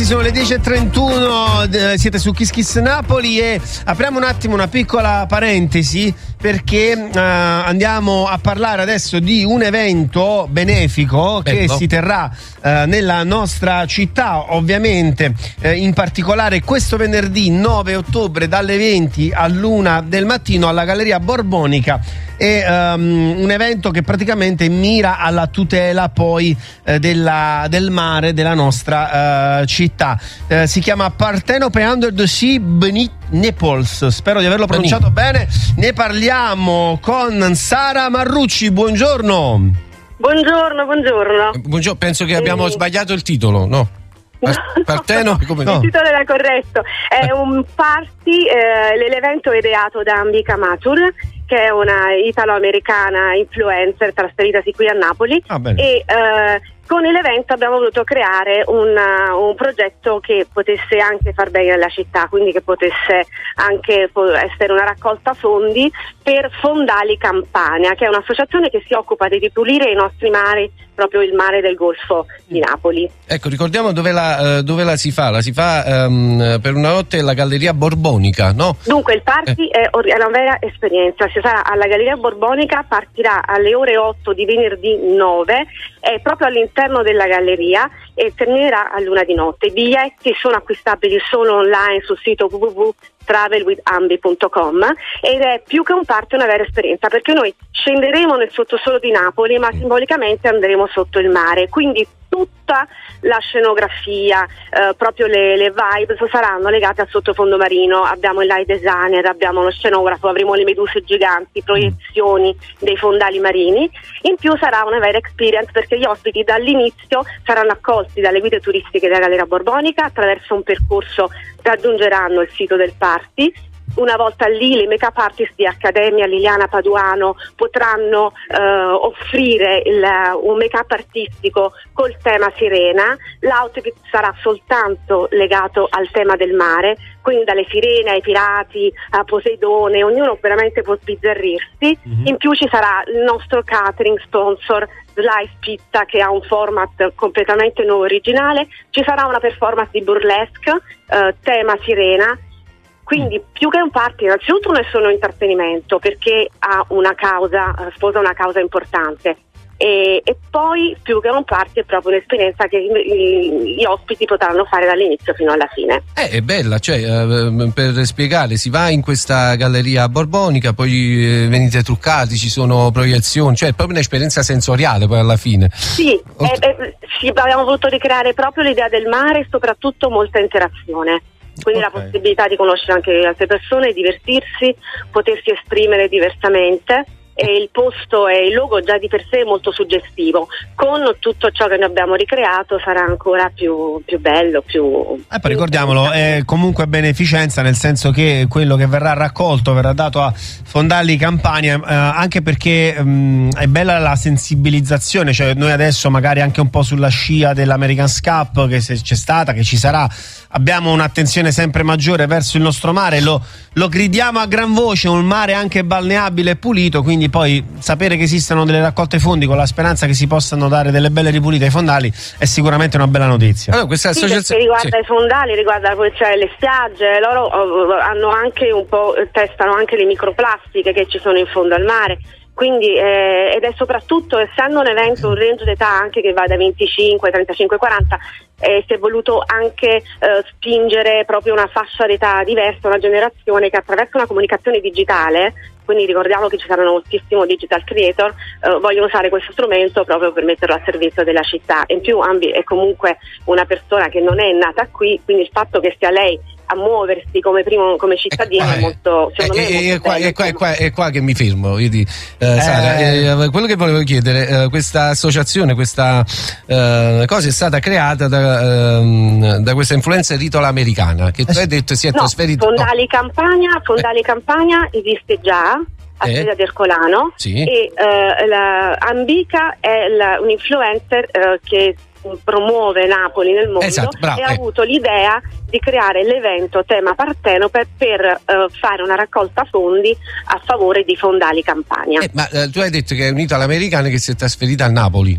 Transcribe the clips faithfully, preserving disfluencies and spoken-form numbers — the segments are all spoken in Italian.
Sono le dieci e trentuno, eh, siete su Kiss Kiss Napoli e apriamo un attimo una piccola parentesi perché eh, andiamo a parlare adesso di un evento benefico che Bello. si terrà eh, nella nostra città, ovviamente eh, in particolare questo venerdì nove ottobre dalle venti all'una del mattino alla Galleria Borbonica. È um, un evento che praticamente mira alla tutela poi eh, della, del mare della nostra uh, città. Uh, si chiama Partenope Under the Sea Beneath Naples. Spero di averlo pronunciato bene. Ne parliamo con Sara Marrucci. Buongiorno. Buongiorno, buongiorno. Buongiorno, penso che abbiamo Eh. sbagliato il titolo, no? No, Partenope, come no. no? Il titolo era corretto. È un party, eh, l'evento è ideato da Ambika Mathur, che è una italo-americana influencer trasferitasi qui a Napoli. Ah, bene. E eh, con l'evento abbiamo voluto creare una, un progetto che potesse anche far bene alla città, quindi che potesse anche po- essere una raccolta fondi per Fondali Campania, che è un'associazione che si occupa di ripulire i nostri mari, proprio il mare del Golfo di Napoli. Ecco, ricordiamo dove la, uh, dove la si fa. La si fa um, per una notte alla Galleria Borbonica, no? Dunque il party eh. è, or- è una vera esperienza, si sarà alla Galleria Borbonica, partirà alle ore otto di venerdì nove, è proprio all'interno della galleria e terminerà a luna di notte. I biglietti sono acquistabili solo online sul sito w w w punto travel with ambi punto com ed è più che un party una vera esperienza, perché noi scenderemo nel sottosuolo di Napoli ma simbolicamente andremo sotto il mare, quindi tutta la scenografia, eh, proprio le, le vibes saranno legate al sottofondo marino. Abbiamo il light designer, abbiamo lo scenografo, avremo le meduse giganti, proiezioni dei fondali marini. In più sarà una vera experience perché gli ospiti dall'inizio saranno accolti dalle guide turistiche della Galleria Borbonica, attraverso un percorso raggiungeranno il sito del party. Una volta lì le make-up artist di Accademia Liliana Paduano potranno eh, offrire il, un make-up artistico col tema sirena. L'outfit sarà soltanto legato al tema del mare, quindi dalle sirene ai pirati a Poseidone, ognuno veramente può sbizzarrirsi. Mm-hmm. In più ci sarà il nostro catering sponsor Slice Pizza, che ha un format completamente nuovo, originale. Ci sarà una performance di burlesque eh, tema sirena. Quindi più che un party, innanzitutto non è solo intrattenimento, perché ha una causa, sposa una causa importante, e, e poi più che un party è proprio un'esperienza che gli, gli ospiti potranno fare dall'inizio fino alla fine. Eh, è bella, cioè eh, per spiegare, si va in questa galleria borbonica, poi eh, venite truccati, ci sono proiezioni, cioè è proprio un'esperienza sensoriale poi alla fine. Sì, Olt- è, è, sì, abbiamo voluto ricreare proprio l'idea del mare e soprattutto molta interazione. Quindi okay. La possibilità di conoscere anche le altre persone, divertirsi, potersi esprimere diversamente, e il posto e il logo già di per sé è molto suggestivo. Con tutto ciò che ne abbiamo ricreato sarà ancora più, più bello, più... Eh, poi ricordiamolo, è comunque beneficenza, nel senso che quello che verrà raccolto verrà dato a Fondali Campania, eh, anche perché mh, è bella la sensibilizzazione, cioè noi adesso magari anche un po' sulla scia dell'American's Cup che se c'è stata, che ci sarà, abbiamo un'attenzione sempre maggiore verso il nostro mare, lo, lo gridiamo a gran voce, un mare anche balneabile e pulito, quindi poi sapere che esistono delle raccolte fondi con la speranza che si possano dare delle belle ripulite ai fondali è sicuramente una bella notizia. Allora, questa sì, associazione riguarda sì. i fondali, riguarda cioè, le spiagge, loro hanno anche un po', testano anche le microplastiche che ci sono in fondo al mare. Quindi eh, ed è soprattutto, essendo un evento, un range d'età anche che va da venticinque, trentacinque, quaranta, eh, si è voluto anche eh, spingere proprio una fascia d'età diversa, una generazione che attraverso una comunicazione digitale, quindi ricordiamo che ci saranno moltissimo digital creator, eh, vogliono usare questo strumento proprio per metterlo a servizio della città. In più Ambi è comunque una persona che non è nata qui, quindi il fatto che sia lei a muoversi come primo, come cittadino, è molto, secondo me, è, è, molto qua, bello, è, qua, è, qua, è qua che mi fermo. Io di, eh, eh. Sara, eh, quello che volevo chiedere, eh, questa associazione, questa eh, cosa è stata creata da, eh, da questa influencer italo-americana che tu hai detto si è no, trasferita. Fondali no. Campania, Fondali eh. Campania esiste già a eh. Strada d'Ercolano, sì. E eh, la Ambika è la, un influencer eh, che promuove Napoli nel mondo, esatto, bravo, e ha eh. avuto l'idea di creare l'evento tema Partenope per uh, fare una raccolta fondi a favore di Fondali Campania. Eh, ma eh, tu hai detto che è unito all'americana che si è trasferita a Napoli.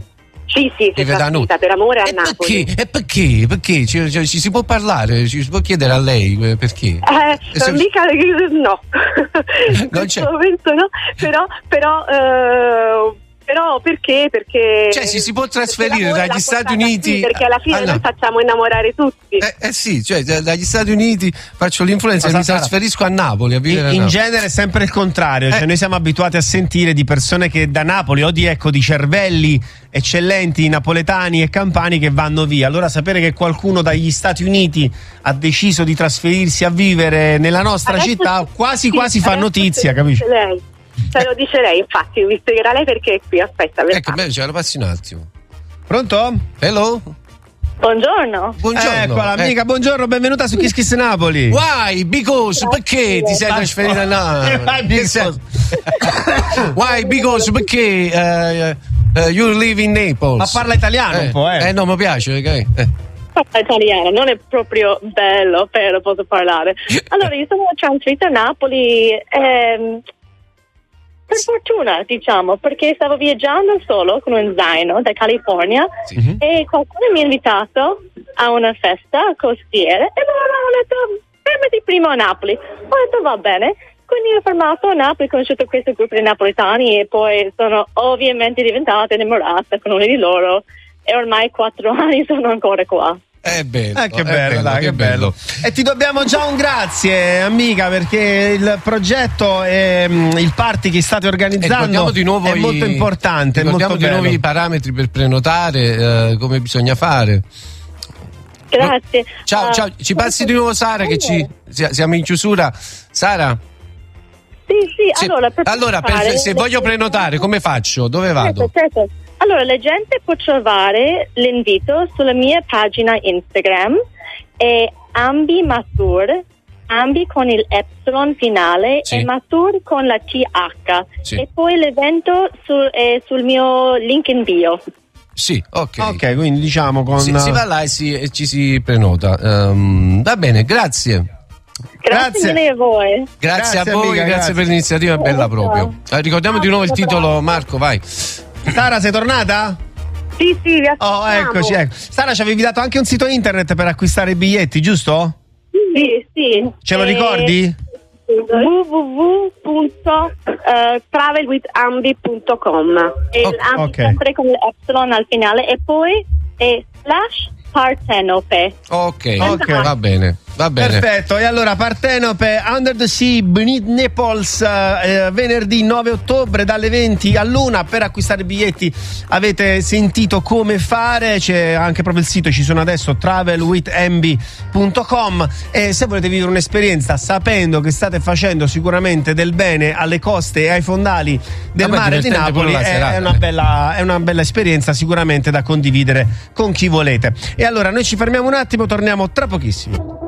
Sì, sì, si è trasferita per amore a e Napoli. Perché? E perché? Perché? Ci, ci, ci si può parlare, ci si può chiedere a lei perché? Eh, se... mica, no. In questo momento no, però, però eh, però perché? Perché cioè si, si può trasferire dagli Stati Uniti, sì, perché alla fine ah, no. noi facciamo innamorare tutti. Eh, eh sì, cioè dagli Stati Uniti faccio l'influencer e mi trasferisco a Napoli a vivere in, a in genere è sempre il contrario, eh. cioè noi siamo abituati a sentire di persone che da Napoli o di ecco di cervelli eccellenti napoletani e campani che vanno via. Allora sapere che qualcuno dagli Stati Uniti ha deciso di trasferirsi a vivere nella nostra adesso città quasi sì, quasi fa notizia, capisci? Lei. Se lo dice lei, infatti, vi spiegherà lei perché è qui. Aspetta, ecco, beh, ce la passi un attimo. Pronto? Hello? Buongiorno. Buongiorno. Eccola, amica, eh. buongiorno, benvenuta su Kiss Kiss Napoli. Why? Because? Perché ti sei trasferita a Napoli? Why? Because? Perché uh, uh, you live in Naples? Ma parla italiano eh. un po', eh? Eh, no, mi piace, ok? Eh. Italiano, non è proprio bello, però posso parlare. Allora, io sono trasferita a Napoli ehm, per fortuna, diciamo, perché stavo viaggiando solo con un zaino da California sì. e qualcuno mi ha invitato a una festa costiera e loro hanno detto fermati prima a Napoli. Ho detto va bene, quindi ho fermato a Napoli, ho conosciuto questo gruppo di napoletani e poi sono ovviamente diventata innamorata con uno di loro. E ormai quattro anni sono ancora qua. È bello, eh, che è bello, bello, dai, che che bello. bello. E ti dobbiamo già un grazie, amica, perché il progetto e il party che state organizzando di nuovo è i, molto importante. Ricordiamo molto di nuovo i parametri per prenotare, eh, come bisogna fare. Grazie. Ciao, uh, ciao. Ci passi di nuovo Sara, che ci siamo in chiusura. Sara? Sì, sì, se, allora, per allora per, se voglio prenotare, come faccio? Dove vado? Certo, certo. Allora, la gente può trovare l'invito sulla mia pagina Instagram, è Ambi Matur, Ambi con il epsilon finale sì. e Matur con la T H. Sì. E poi l'evento sul, è sul mio link in bio. Sì, ok. Ok, quindi diciamo con... Si, si va là e, si, e ci si prenota. Um, va bene, grazie. Grazie, grazie mille a voi. Grazie, grazie a voi, amica, grazie, grazie per l'iniziativa, bella proprio. Eh, ricordiamo di nuovo il titolo, Marco, vai. Sara, sei tornata? Sì, sì, vi aspettiamo. Oh, eccoci, ecco. Sara, ci avevi dato anche un sito internet per acquistare i biglietti, giusto? Sì, sì. Ce lo ricordi? w w w punto travel with ambi punto com e oh, Ambi okay. sempre con l'epsilon al finale e poi è slash Partenope. Ok, ok, va bene. Va bene. Perfetto, e allora Partenope Under the Sea Beneath Naples eh, venerdì nove ottobre dalle venti all'una. Per acquistare biglietti avete sentito come fare, c'è anche proprio il sito, ci sono adesso travel with ambi punto com e se volete vivere un'esperienza sapendo che state facendo sicuramente del bene alle coste e ai fondali del Vabbè, mare di Napoli è, serata, è, una bella, è una bella esperienza sicuramente da condividere con chi volete. E allora noi ci fermiamo un attimo, torniamo tra pochissimo.